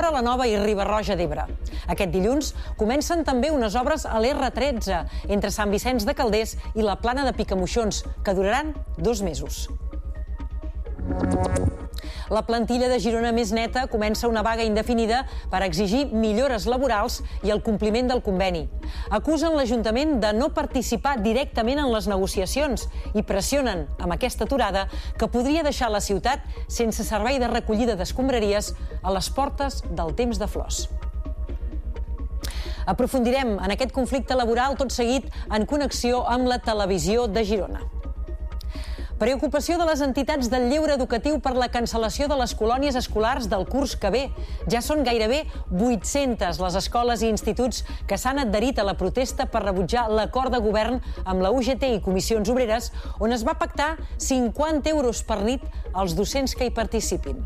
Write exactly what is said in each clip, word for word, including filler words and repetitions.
a la Nova i Riba-roja d'Ebre. Aquest dilluns comencen també unes obres a l'erre tretze, entre Sant Vicenç de Calders i la Plana de Picamoixons, que duraran dos mesos. La plantilla de Girona Més Neta comença una vaga indefinida per exigir millores laborals i el compliment del conveni. Acusen l'Ajuntament de no participar directament en les negociacions i pressionen, amb aquesta aturada, que podria deixar la ciutat sense servei de recollida d'escombraries a les portes del temps de flors. Aprofundirem en aquest conflicte laboral tot seguit en connexió amb la televisió de Girona. Preocupació de les entitats del lleure educatiu per la cancel·lació de les colònies escolars del curs que ve. Ja són gairebé vuit-centes les escoles i instituts que s'han adherit a la protesta per rebutjar l'acord de govern amb la U G T i Comissions Obreres, on es va pactar cinquanta euros per nit als docents que hi participin.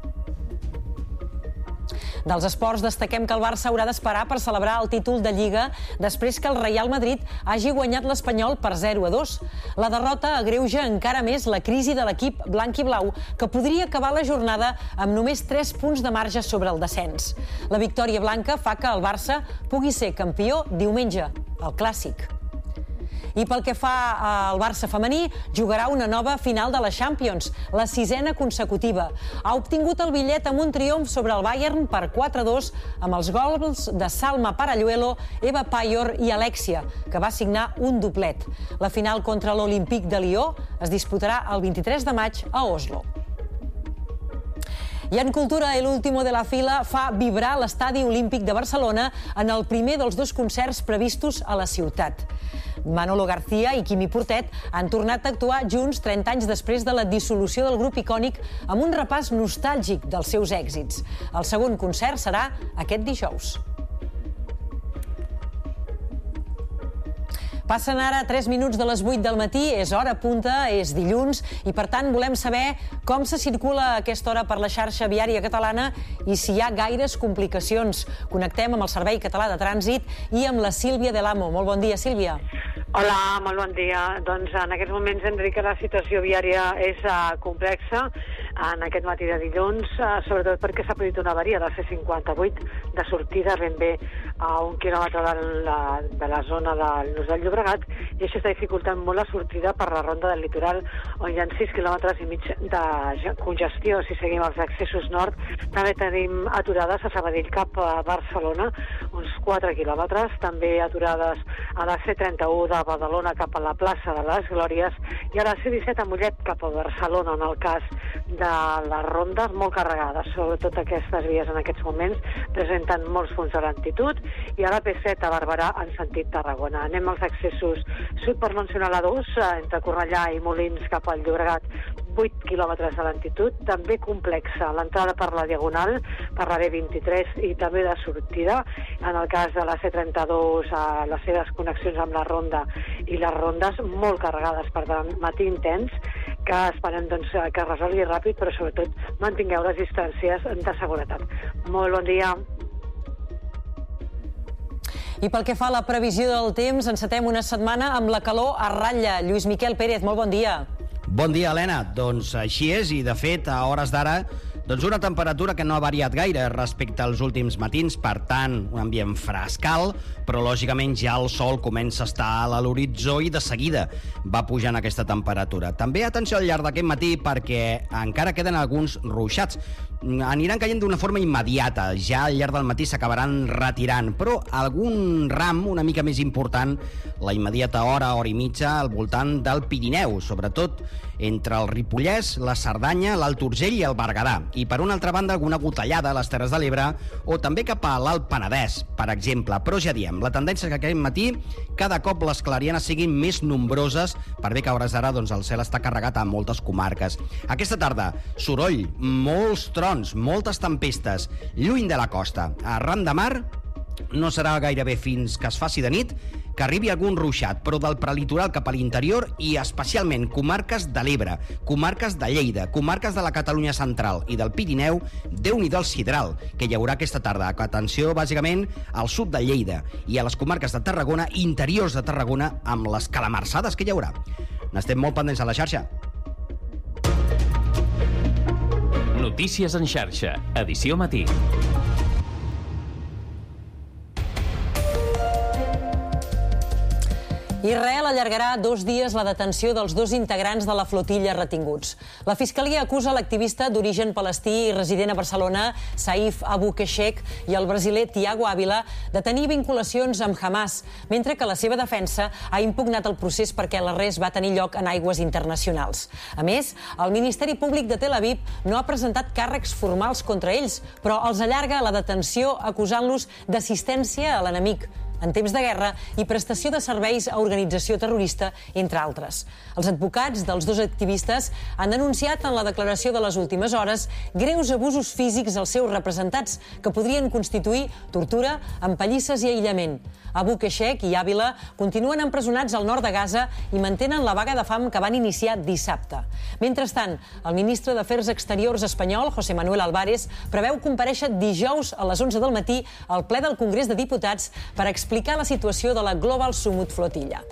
Dels esports destaquem que el Barça haurà d'esperar per celebrar el títol de Lliga després que el Real Madrid hagi guanyat l'Espanyol per zero a dos. La derrota agreuja encara més la crisi de l'equip blanc i blau, que podria acabar la jornada amb només tres punts de marge sobre el descens. La victòria blanca fa que el Barça pugui ser campió diumenge, el Clàssic. I pel que fa al Barça femení, jugarà una nova final de la Champions, la sisena consecutiva. Ha obtingut el bitllet amb un triomf sobre el Bayern per quatre a dos amb els gols de Salma Paralluelo, Eva Paior i Alexia, que va signar un doblet. La final contra l'Olympique de Lió es disputarà el vint-i-tres de maig a Oslo. I en cultura, El último de la fila fa vibrar l'Estadi Olímpic de Barcelona en el primer dels dos concerts previstos a la ciutat. Manolo García i Quimi Portet han tornat a actuar junts trenta anys després de la dissolució del grup icònic amb un repàs nostàlgic dels seus èxits. El segon concert serà aquest dijous. Passen ara tres minuts de les vuit del matí, és hora punta, és dilluns, i per tant volem saber com se circula a aquesta hora per la xarxa viària catalana i si hi ha gaires complicacions. Connectem amb el Servei Català de Trànsit i amb la Sílvia Del Amo. Molt bon dia, Sílvia. Hola, molt bon dia. Doncs en aquests moments hem de dir que la situació viària és uh, complexa en aquest matí de dilluns, uh, sobretot perquè s'ha produït una avaria de la C cinquanta-vuit de sortida ben bé a un quilòmetre de la, de la zona del Nus del Llobregat, i això està dificultant molt la sortida per la ronda del litoral, on hi ha sis quilòmetres i mig de congestió. Si seguim els accessos nord, també tenim aturades a Sabadell cap a Barcelona, uns quatre quilòmetres, també aturades a la C trenta-u de Badalona cap a la plaça de les Glòries i a la C disset a Mollet cap a Barcelona, en el cas de les rondes molt carregades. Sobretot aquestes vies en aquests moments presenten molts punts de lentitud, i a la P set a Barberà en sentit Tarragona. Anem als accessos sud per mencionar la dos, entre Cornellà i Molins cap al Llobregat, vuit quilòmetres de lentitud, també complexa l'entrada per la Diagonal, per la B vint-i-tres i també de sortida. En el cas de la C trenta-dos, a les seves connexions amb la Ronda i les rondes molt carregades, per tant, matí intens, que esperem doncs, que es resolgui ràpid, però sobretot mantingueu les distàncies de seguretat. Molt bon dia. I pel que fa a la previsió del temps, encetem una setmana amb la calor a ratlla. Lluís Miquel Pérez, molt bon dia. Bon dia, Helena. Doncs així és, i de fet, a hores d'ara, doncs una temperatura que no ha variat gaire respecte als últims matins, per tant, un ambient frescal, però lògicament ja el sol comença a estar a l'horitzó i de seguida va pujant aquesta temperatura. També atenció al llarg d'aquest matí perquè encara queden alguns ruixats. Aniran caient d'una forma immediata, ja al llarg del matí s'acabaran retirant, però algun ram una mica més important, la immediata hora, hora i mitja, al voltant del Pirineu, sobretot entre el Ripollès, la Cerdanya, l'Alt Urgell i el Berguedà. I per una altra banda, alguna gotellada a les Terres de l'Ebre o també cap a l'Alt Penedès, per exemple. Però ja diem, la tendència que aquest matí cada cop les clarianes siguin més nombroses, per bé que a hores d'ara doncs, el cel està carregat a moltes comarques. Aquesta tarda, soroll, molts trons, moltes tempestes, lluny de la costa. Arran de mar, no serà gairebé fins que es faci de nit que arribi algun ruixat, però del prelitoral cap a l'interior i especialment comarques de l'Ebre, comarques de Lleida, comarques de la Catalunya central i del Pirineu, Déu-n'hi-do el sidral que hi haurà aquesta tarda. Atenció, bàsicament, al sud de Lleida i a les comarques de Tarragona, interiors de Tarragona, amb les calamarsades que hi haurà. N'estem molt pendents a la xarxa. Notícies en xarxa, edició matí. Israel allargarà dos dies la detenció dels dos integrants de la flotilla retinguts. La Fiscalia acusa l'activista d'origen palestí i resident a Barcelona, Saif Abu Keshek, i el brasiler Tiago Ávila de tenir vinculacions amb Hamas, mentre que la seva defensa ha impugnat el procés perquè l'arrest va tenir lloc en aigües internacionals. A més, el Ministeri Públic de Tel Aviv no ha presentat càrrecs formals contra ells, però els allarga la detenció acusant-los d'assistència a l'enemic en temps de guerra i prestació de serveis a organització terrorista, entre altres. Els advocats dels dos activistes han denunciat en la declaració de les últimes hores greus abusos físics als seus representats, que podrien constituir tortura, empallisses i aïllament. Abu Keshek i Ávila continuen empresonats al nord de Gaza i mantenen la vaga de fam que van iniciar dissabte. Mentrestant, el ministre d'Afers Exteriors espanyol, José Manuel Álvarez, preveu comparèixer dijous a les onze del matí al ple del Congrés de Diputats per explicar la situació de la Global Sumut Flotilla.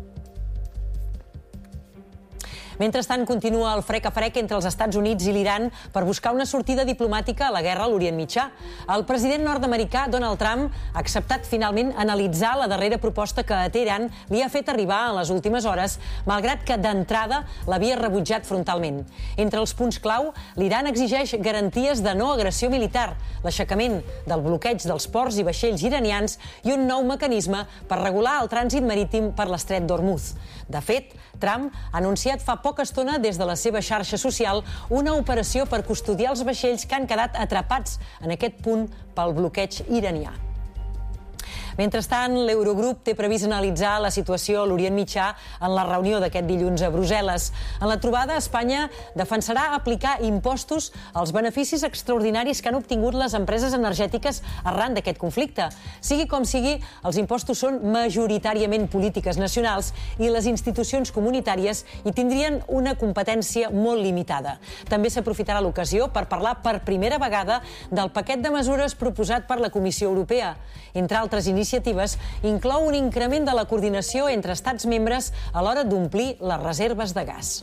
Mentrestant, continua el frec a frec entre els Estats Units i l'Iran per buscar una sortida diplomàtica a la guerra a l'Orient Mitjà. El president nord-americà Donald Trump ha acceptat finalment analitzar la darrera proposta que a Teheran li ha fet arribar en les últimes hores, malgrat que d'entrada l'havia rebutjat frontalment. Entre els punts clau, l'Iran exigeix garanties de no agressió militar, l'aixecament del bloqueig dels ports i vaixells iranians i un nou mecanisme per regular el trànsit marítim per l'estret d'Hormuz. De fet, Trump ha anunciat fa poca estona des de la seva xarxa social una operació per custodiar els vaixells que han quedat atrapats en aquest punt pel bloqueig iranià. Mentrestant, l'Eurogrup té previst analitzar la situació a l'Orient Mitjà en la reunió d'aquest dilluns a Brussel·les. En la trobada, Espanya defensarà aplicar impostos als beneficis extraordinaris que han obtingut les empreses energètiques arran d'aquest conflicte. Sigui com sigui, els impostos són majoritàriament polítiques nacionals i les institucions comunitàries hi tindrien una competència molt limitada. També s'aprofitarà l'ocasió per parlar per primera vegada del paquet de mesures proposat per la Comissió Europea. Entre altres iniciatives, inclou un increment de la coordinació entre estats membres a l'hora d'omplir les reserves de gas.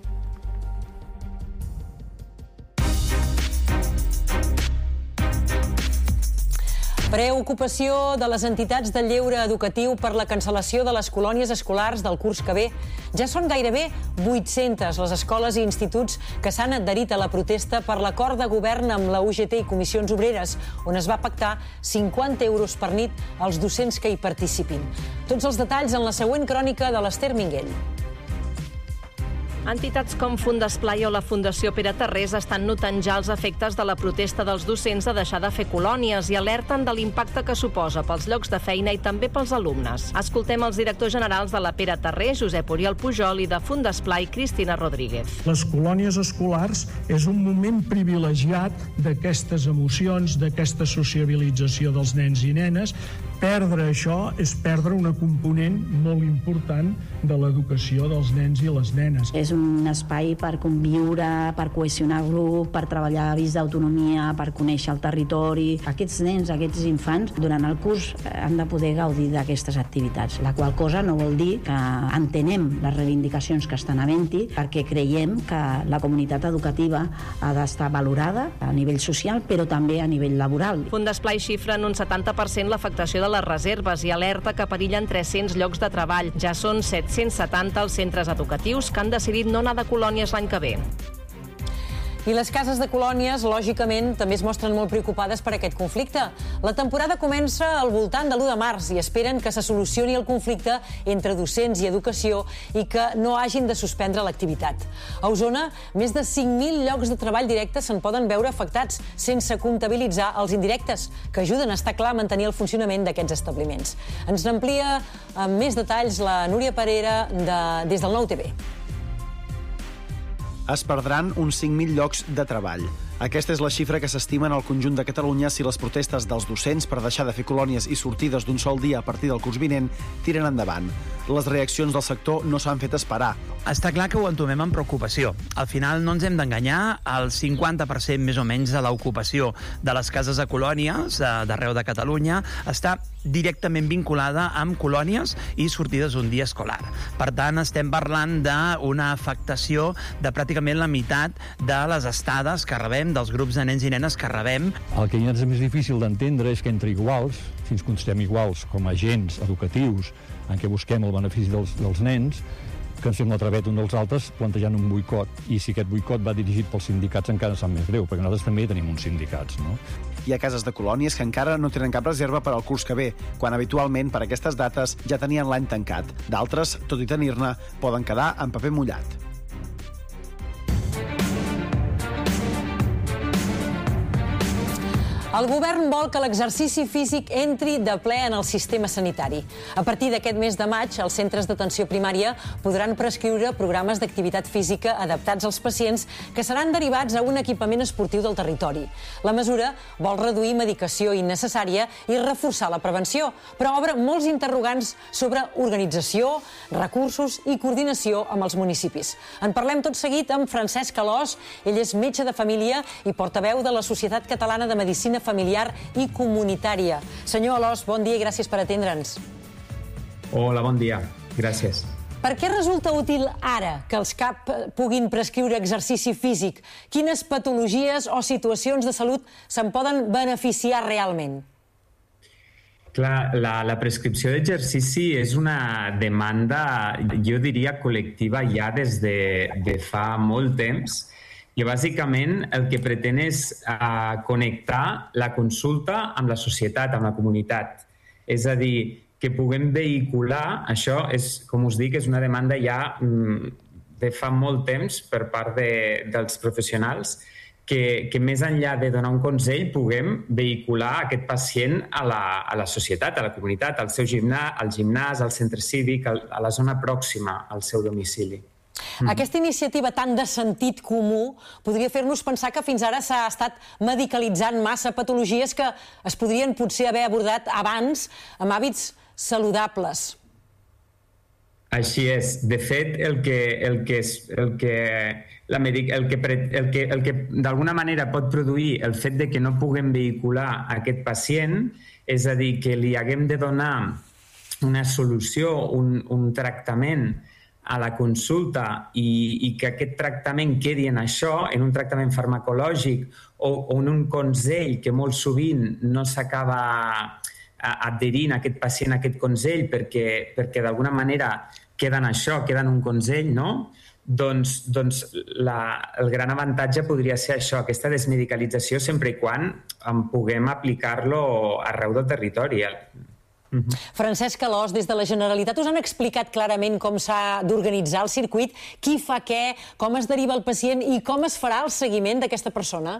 Preocupació de les entitats de lleure educatiu per la cancel·lació de les colònies escolars del curs que ve. Ja són gairebé vuit-centes les escoles i instituts que s'han adherit a la protesta per l'acord de govern amb la U G T i Comissions Obreres, on es va pactar cinquanta euros per nit als docents que hi participin. Tots els detalls en la següent crònica de l'Ester Minguell. Entitats com Fundesplai o la Fundació Pere Tarrés estan notant ja els efectes de la protesta dels docents de deixar de fer colònies i alerten de l'impacte que suposa pels llocs de feina i també pels alumnes. Escoltem els directors generals de la Pere Tarrés, Josep Oriol Pujol, i de Fundesplai, Cristina Rodríguez. Les colònies escolars és un moment privilegiat d'aquestes emocions, d'aquesta sociabilització dels nens i nenes. Perdre això és perdre una component molt important de l'educació dels nens i les nenes. És un espai per conviure, per cohesionar grup, per treballar avís d'autonomia, per conèixer el territori. Aquests nens, aquests infants, durant el curs han de poder gaudir d'aquestes activitats, la qual cosa no vol dir que entenem les reivindicacions que estan havent-hi, perquè creiem que la comunitat educativa ha d'estar valorada a nivell social, però també a nivell laboral. Fundesplai xifra en un setanta per cent l'afectació de les reserves i alerta que perillen tres-cents llocs de treball. Ja són set-cents setanta els centres educatius que han decidit no anar de colònies l'any que ve. I les cases de colònies, lògicament, també es mostren molt preocupades per aquest conflicte. La temporada comença al voltant de l'u de març i esperen que se solucioni el conflicte entre docents i educació i que no hagin de suspendre l'activitat. A Osona, més de cinc mil llocs de treball directes se'n poden veure afectats, sense comptabilitzar els indirectes, que ajuden a estar clar a mantenir el funcionament d'aquests establiments. Ens n'amplia amb més detalls la Núria Parera de, des del Nou T V. Es perdran uns cinc mil llocs de treball. Aquesta és la xifra que s'estima en el conjunt de Catalunya si les protestes dels docents per deixar de fer colònies i sortides d'un sol dia a partir del curs vinent tiren endavant. Les reaccions del sector no s'han fet esperar. Està clar que ho entomem amb preocupació. Al final no ens hem d'enganyar, el cinquanta per cent més o menys de l'ocupació de les cases de colònies d'arreu de Catalunya està directament vinculada amb colònies i sortides d'un dia escolar. Per tant, estem parlant d'una afectació de pràcticament la meitat de les estades que rebem rebem, dels grups de nens i nenes que rebem. El que és més difícil d'entendre és que entre iguals, si ens considerem iguals com a agents educatius en què busquem el benefici dels, dels nens, que ens fem la travet un dels altres plantejant un boicot. I si aquest boicot va dirigit pels sindicats encara sap més greu, perquè nosaltres també tenim uns sindicats, no? Hi ha cases de colònies que encara no tenen cap reserva per al curs que ve, quan habitualment per aquestes dates ja tenien l'any tancat. D'altres, tot i tenir-ne, poden quedar en paper mullat. El govern vol que l'exercici físic entri de ple en el sistema sanitari. A partir d'aquest mes de maig, els centres d'atenció primària podran prescriure programes d'activitat física adaptats als pacients que seran derivats a un equipament esportiu del territori. La mesura vol reduir medicació innecessària i reforçar la prevenció, però obre molts interrogants sobre organització, recursos i coordinació amb els municipis. En parlem tot seguit amb Francesc Alòs. Ell és metge de família i portaveu de la Societat Catalana de Medicina Familiar i Comunitària. Senyor Alòs, bon dia i gràcies per atendre'ns. Hola, bon dia. Gràcies. Per què resulta útil ara que els C A P puguin prescriure exercici físic? Quines patologies o situacions de salut se'n poden beneficiar realment? Clar, la, la prescripció d'exercici és una demanda, jo diria, col·lectiva ja des de, de fa molt temps, i bàsicament el que pretén és uh, connectar la consulta amb la societat, amb la comunitat. És a dir, que puguem vehicular, això és, com us dic, és una demanda ja um, de fa molt temps per part de, dels professionals, que, que més enllà de donar un consell puguem vehicular aquest pacient a la, a la societat, a la comunitat, al seu gimnàs, al gimnàs, al centre cívic, a la zona pròxima al seu domicili. Aquesta iniciativa tan de sentit comú podria fer-nos pensar que fins ara s'ha estat medicalitzant massa patologies que es podrien potser haver abordat abans amb hàbits saludables. Així és. De fet, el que, el que, el que, la medic, el que, el que, el que d'alguna manera pot produir el fet de que no puguem vehicular aquest pacient, és a dir, que li haguem de donar una solució, un, un tractament a la consulta i, i que aquest tractament quedi en això, en un tractament farmacològic o, o en un consell que molt sovint no s'acaba adherint a aquest pacient a aquest consell perquè, perquè d'alguna manera queda en això, queda en un consell, no? Doncs, doncs la, el gran avantatge podria ser això, aquesta desmedicalització, sempre i quan puguem aplicar-lo arreu del territori. Francesc Alòs, des de la Generalitat us han explicat clarament com s'ha d'organitzar el circuit, qui fa què, com es deriva el pacient i com es farà el seguiment d'aquesta persona?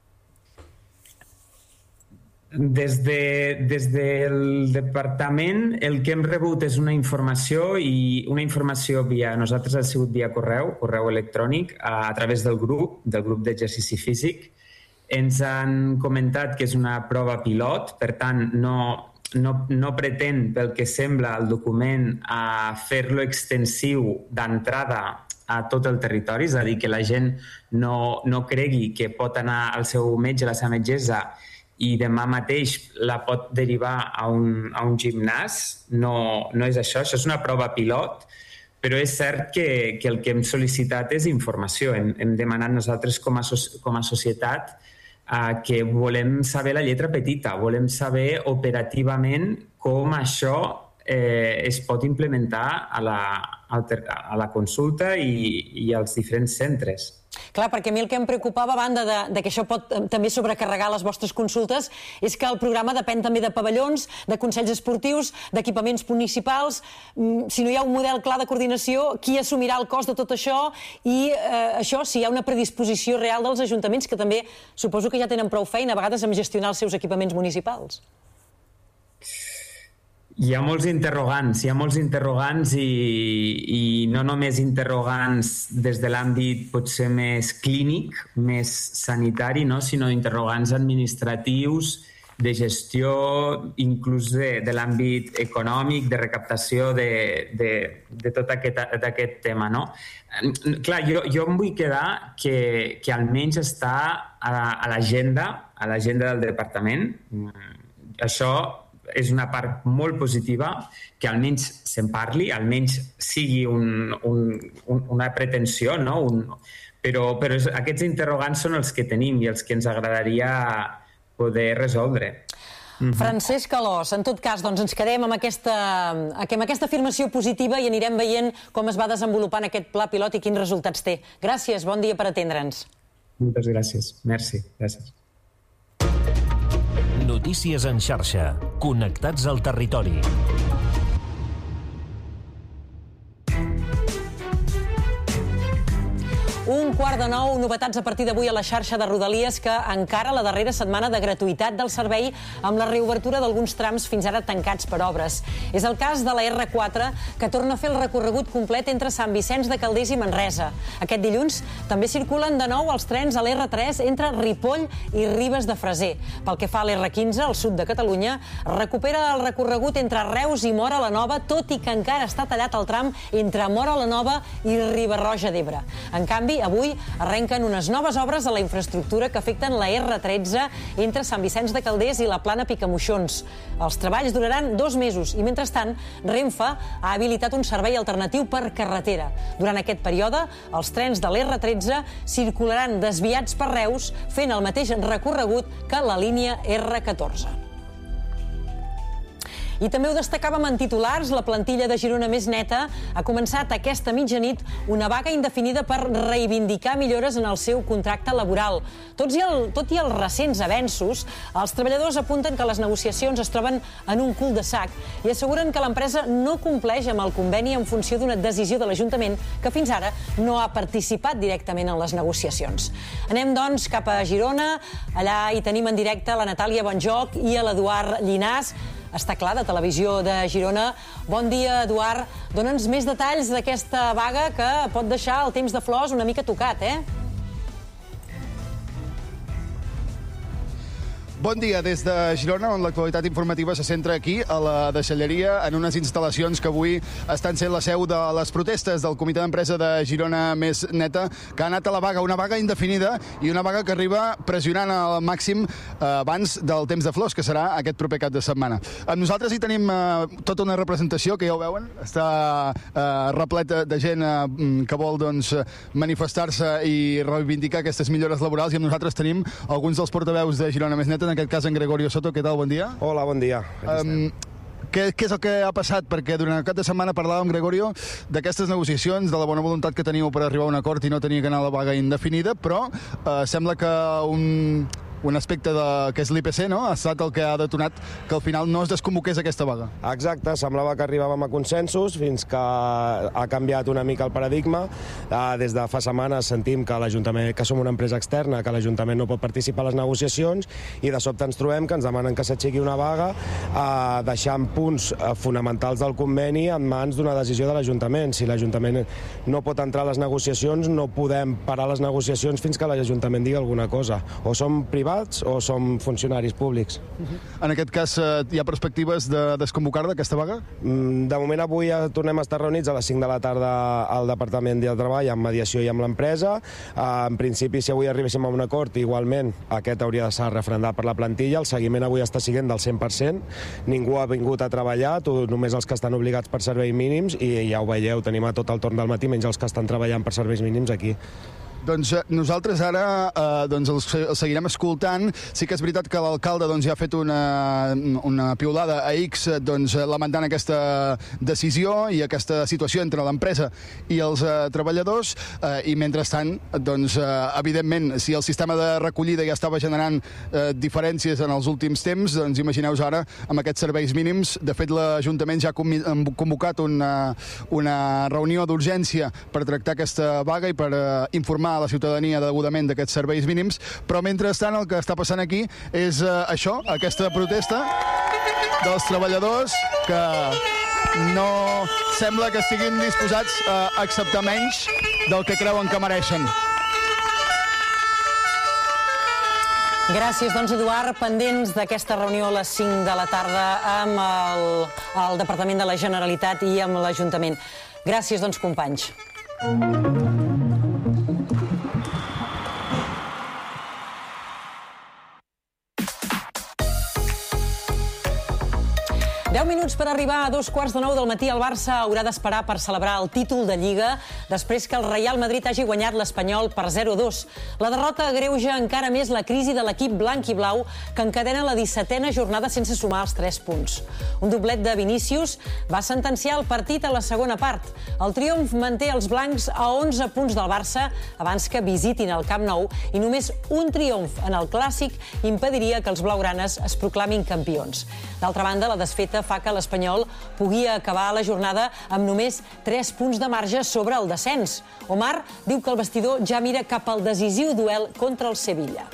Des, de, des del departament el que hem rebut és una informació i una informació via, nosaltres ha sigut via correu, correu electrònic, a, a través del grup, del grup d'exercici físic. Ens han comentat que és una prova pilot, per tant no... No, no pretén, pel que sembla el document, a fer-lo extensiu d'entrada a tot el territori, és a dir, que la gent no, no cregui que pot anar al seu metge, a la seva metgessa, i demà mateix la pot derivar a un, a un gimnàs. No, no és això, això és una prova pilot, però és cert que, que el que hem sol·licitat és informació. Hem, hem demanat nosaltres com a, com a societat Uh, que volem saber la lletra petita, volem saber operativament com això eh, es pot implementar a la, a la consulta i, i als diferents centres. Clar, perquè a mi el que em preocupava, a banda de, de que això pot també sobrecarregar les vostres consultes, és que el programa depèn també de pavellons, de consells esportius, d'equipaments municipals. Si no hi ha un model clar de coordinació, qui assumirà el cost de tot això? I eh, això, si hi ha una predisposició real dels ajuntaments, que també suposo que ja tenen prou feina, a vegades, amb gestionar els seus equipaments municipals. Hi ha molts interrogants, hi ha molts interrogants i, i no només interrogants des de l'àmbit potser més clínic, més sanitari, no? Sinó interrogants administratius, de gestió, inclús de, de l'àmbit econòmic, de recaptació de, de, de tot aquest, aquest tema, no? Clar, jo, jo em vull quedar que, que almenys està a, a l'agenda, a l'agenda del departament. Això és una part molt positiva, que almenys se'n parli, almenys sigui un, un, un, una pretensió, no? Un, Però, però aquests interrogants són els que tenim i els que ens agradaria poder resoldre. Mm-hmm. Francesc Alòs, en tot cas, doncs ens quedem amb aquesta, amb aquesta afirmació positiva i anirem veient com es va desenvolupant aquest pla pilot i quins resultats té. Gràcies, bon dia per atendre'ns. Moltes gràcies. Merci. Gràcies. Notícies en xarxa. Connectats al territori. Un quart de nou, novetats a partir d'avui a la xarxa de Rodalies que encara la darrera setmana de gratuïtat del servei amb la reobertura d'alguns trams fins ara tancats per obres. És el cas de la erre quatre, que torna a fer el recorregut complet entre Sant Vicenç de Calders i Manresa. Aquest dilluns també circulen de nou els trens a l'erre tres entre Ripoll i Ribes de Freser. Pel que fa a l'erre quinze, al sud de Catalunya, recupera el recorregut entre Reus i Móra la Nova, tot i que encara està tallat el tram entre Móra la Nova i Riba-roja d'Ebre. En canvi, avui arrenquen unes noves obres a la infraestructura que afecten la erre tretze entre Sant Vicenç de Calders i la Plana Picamoixons. Els treballs duraran dos mesos i, mentrestant, Renfe ha habilitat un servei alternatiu per carretera. Durant aquest període, els trens de l'erre tretze circularan desviats per Reus, fent el mateix recorregut que la línia erre catorze. I també ho destacàvem en titulars, la plantilla de Girona Més Neta ha començat aquesta mitjanit una vaga indefinida per reivindicar millores en el seu contracte laboral. Tot i, el, tot i els recents avenços, els treballadors apunten que les negociacions es troben en un cul de sac i asseguren que l'empresa no compleix amb el conveni en funció d'una decisió de l'Ajuntament que fins ara no ha participat directament en les negociacions. Anem, doncs, cap a Girona. Allà hi tenim en directe la Natàlia Bonjoc i l'Eduard Llinàs. Està clar, de Televisió de Girona. Bon dia, Eduard. Dóna'ns més detalls d'aquesta vaga que pot deixar el temps de flors una mica tocat, eh? Bon dia des de Girona, on l'actualitat informativa se centra aquí, a la deixalleria, en unes instal·lacions que avui estan sent la seu de les protestes del Comitè d'Empresa de Girona Més Neta, que ha anat a la vaga, una vaga indefinida i una vaga que arriba pressionant al màxim eh, abans del temps de flors, que serà aquest proper cap de setmana. Amb nosaltres hi tenim eh, tota una representació, que ja ho veuen, està eh, repleta de gent eh, que vol doncs, manifestar-se i reivindicar aquestes millores laborals, i amb nosaltres tenim alguns dels portaveus de Girona Més Neta, en aquest cas en Gregorio Soto. Què tal? Bon dia. Hola, bon dia. Um, què, què és el que ha passat? Perquè durant el cap de setmana parlàvem, Gregorio, d'aquestes negociacions, de la bona voluntat que teníeu per arribar a un acord i no tenia que anar a la vaga indefinida, però uh, sembla que un... un aspecte de, que és l'I P C, no? Ha estat el que ha detonat que al final no es desconvoqués aquesta vaga. Exacte, semblava que arribàvem a consensos fins que ha canviat una mica el paradigma. Des de fa setmanes sentim que l'Ajuntament, que som una empresa externa, que l'Ajuntament no pot participar a les negociacions, i de sobte ens trobem que ens demanen que s'aixequi una vaga deixant punts fonamentals del conveni en mans d'una decisió de l'Ajuntament. Si l'Ajuntament no pot entrar a les negociacions, no podem parar les negociacions fins que l'Ajuntament digui alguna cosa. O som privats o som funcionaris públics. En aquest cas, hi ha perspectives de desconvocar d'aquesta vaga? De moment avui tornem a estar reunits a les cinc de la tarda al Departament de Treball amb mediació i amb l'empresa. En principi, si avui arribéssim a un acord, igualment aquest hauria de ser refrendat per la plantilla. El seguiment avui està siguent del cent per cent. Ningú ha vingut a treballar, només els que estan obligats per serveis mínims, i ja ho veieu, tenim a tot el torn del matí menys els que estan treballant per serveis mínims aquí. Doncs nosaltres ara eh, doncs els, els seguirem escoltant. Sí que és veritat que l'alcalde doncs, ja ha fet una, una piulada a X doncs, lamentant aquesta decisió i aquesta situació entre l'empresa i els eh, treballadors, eh, i mentrestant, doncs, eh, evidentment, si el sistema de recollida ja estava generant eh, diferències en els últims temps, doncs imagineu-vos ara amb aquests serveis mínims. De fet, l'Ajuntament ja ha convocat una, una reunió d'urgència per tractar aquesta vaga i per eh, informar a la ciutadania degudament d'aquests serveis mínims, però mentrestant el que està passant aquí és eh, això, aquesta protesta dels treballadors que no sembla que estiguin disposats a acceptar menys del que creuen que mereixen. Gràcies, doncs, Eduard. Pendents d'aquesta reunió a les cinc de la tarda amb el, el Departament de la Generalitat i amb l'Ajuntament. Gràcies, doncs, companys. deu minuts per arribar a dos quarts de nou del matí. El Barça haurà d'esperar per celebrar el títol de Lliga després que el Real Madrid hagi guanyat l'Espanyol per zero a dos. La derrota agreuja encara més la crisi de l'equip blanc i blau, que encadena la dissetena jornada sense sumar els tres punts. Un doblet de Vinícius va sentenciar el partit a la segona part. El triomf manté els blancs a onze punts del Barça abans que visitin el Camp Nou, i només un triomf en el Clàssic impediria que els blaugranes es proclamin campions. D'altra banda, la desfeta fa que l'Espanyol pugui acabar la jornada amb només tres punts de marge sobre el descens. Omar diu que el vestidor ja mira cap al decisiu duel contra el Sevilla.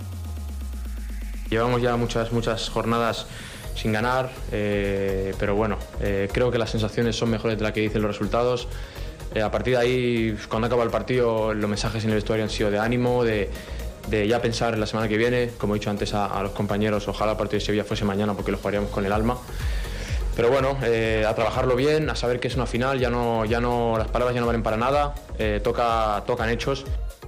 Llevamos ya muchas, muchas jornadas sin ganar, eh, pero bueno, eh, creo que las sensaciones son mejores de las que dicen los resultados. Eh, a partir de ahí, cuando acaba el partido, los mensajes en el vestuario han sido de ánimo, de, de ya pensar en la semana que viene. Como he dicho antes a, a los compañeros, ojalá el partido de Sevilla fuese mañana porque lo jugaríamos con el alma. Pero bueno, eh, a trabajarlo bien, a saber que es una final, ya no, ya no, las palabras ya no valen para nada, eh, toca, tocan hechos.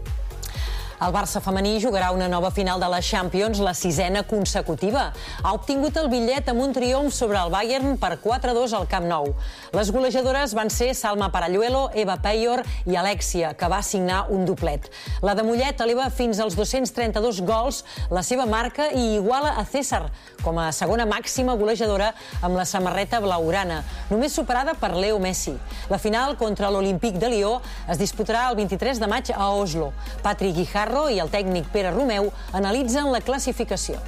El Barça femení jugarà una nova final de la Champions, la sisena consecutiva. Ha obtingut el bitllet amb un triomf sobre el Bayern per quatre a dos al Camp Nou. Les golejadores van ser Salma Paralluelo, Eva Peyor i Alexia, que va signar un doblet. La de Mollet eleva fins als dos-cents trenta-dos gols la seva marca i iguala a César com a segona màxima golejadora amb la samarreta blaugrana, només superada per Leo Messi. La final contra l'Olímpic de Lió es disputarà el vint-i-tres de maig a Oslo. Patrick Guijarro i el tècnic Pere Romeu analitzen la clasificació.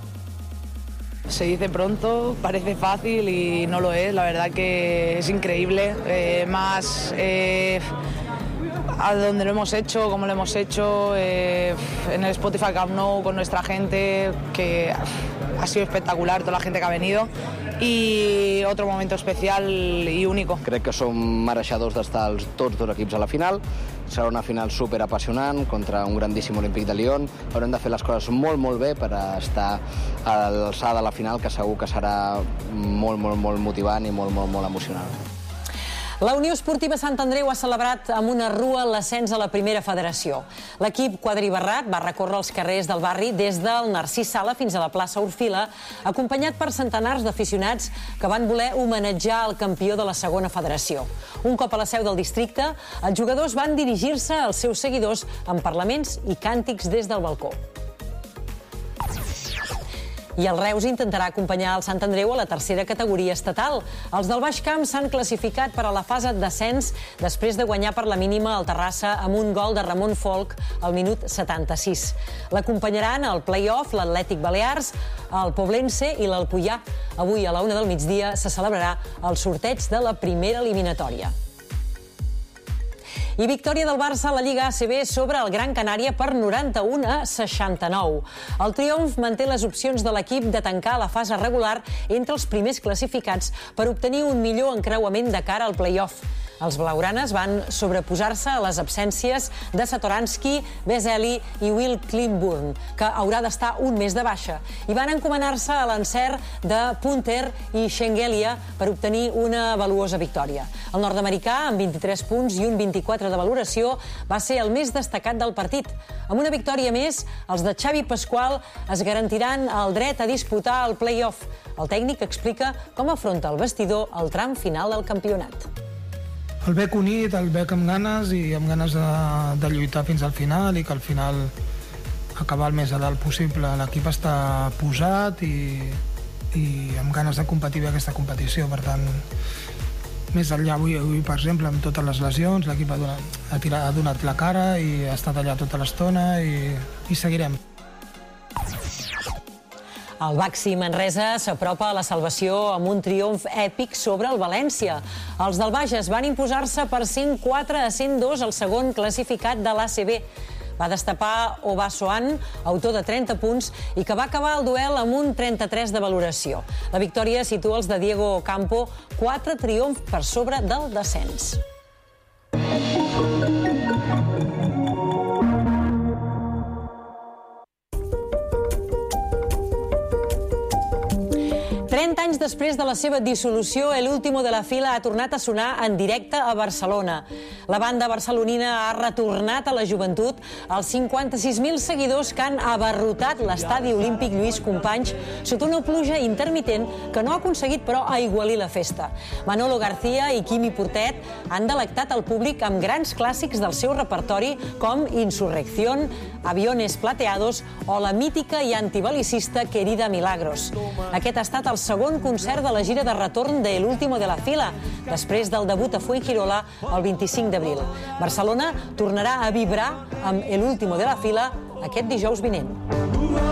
Se dice pronto, parece fácil y no lo es. La verdad que es increíble. Eh, más eh, a donde lo hemos hecho, como lo hemos hecho, eh, en el Spotify Camp Nou con nuestra gente, que ha sido espectacular toda la gente que ha venido. I otro momento especial i único. Crec que som mereixedors d'estar tots dos equips a la final. Serà una final super apassionant contra un grandíssim Olímpic de Lyon. Haurem de fer les coses molt, molt bé per estar a l'alçada de la final, que segur que serà molt, molt, molt motivant i molt, molt, molt emocionant. La Unió Esportiva Sant Andreu ha celebrat amb una rua l'ascens a la primera federació. L'equip quadribarrat va recórrer els carrers del barri des del Narcís Sala fins a la plaça Orfila, acompanyat per centenars d'aficionats que van voler homenatjar el campió de la segona federació. Un cop a la seu del districte, els jugadors van dirigir-se als seus seguidors amb parlaments i càntics des del balcó. I el Reus intentarà acompanyar el Sant Andreu a la tercera categoria estatal. Els del Baix Camp s'han classificat per a la fase d'ascens després de guanyar per la mínima al Terrassa amb un gol de Ramon Folk al minut setanta-sis. L'acompanyaran al play-off l'Atlètic Balears, el Poblense i l'Alcoià. Avui a la una del migdia se celebrarà el sorteig de la primera eliminatòria. I victòria del Barça a la Lliga A C B sobre el Gran Canària per noranta-un a seixanta-nou. El triomf manté les opcions de l'equip de tancar la fase regular entre els primers classificats per obtenir un millor encreuament de cara al play-off. Els blaugranes van sobreposar-se a les absències de Satoranski, Veseli i Will Cleanburn, que haurà d'estar un mes de baixa, i van encomanar-se a l'encert de Punter i Schengelia per obtenir una valuosa victòria. El nord-americà, amb vint-i-tres punts i un vint-i-quatre de valoració, va ser el més destacat del partit. Amb una victòria més, els de Xavi Pasqual es garantiran el dret a disputar el play-off. El tècnic explica com afronta el vestidor al tram final del campionat. El bec unit, el bec amb ganes i amb ganes de, de lluitar fins al final i que al final acabar el més a dalt possible. L'equip està posat i, i amb ganes de competir bé aquesta competició. Per tant, més enllà avui, avui per exemple, amb totes les lesions, l'equip ha, donat, ha, tirat, ha donat la cara i ha estat allà tota l'estona i, i seguirem. El Baxi Manresa s'apropa a la salvació amb un triomf èpic sobre el València. Els del Bages van imposar-se per cent quatre a cent dos al segon classificat de l'A C B. Va destapar Obasoan, autor de trenta punts, i que va acabar el duel amb un trenta-tres de valoració. La victòria situa els de Diego Campo quatre triomfs per sobre del descens. trenta anys després de la seva dissolució, El Último de la Fila ha tornat a sonar en directe a Barcelona. La banda barcelonina ha retornat a la joventut els cinquanta-sis mil seguidors que han abarrotat l'estadi olímpic Lluís Companys sota una pluja intermitent que no ha aconseguit, però, aigualir la festa. Manolo García i Quimi Portet han delectat el públic amb grans clàssics del seu repertori com Insurrección, Aviones Plateados o la mítica i antibelicista Querida Milagros. Aquest ha estat el segon concert de la gira de retorn de El Último de la Fila, després del debut a Fuengirola el vint-i-cinc d'abril. Barcelona tornarà a vibrar amb El Último de la Fila aquest dijous vinent.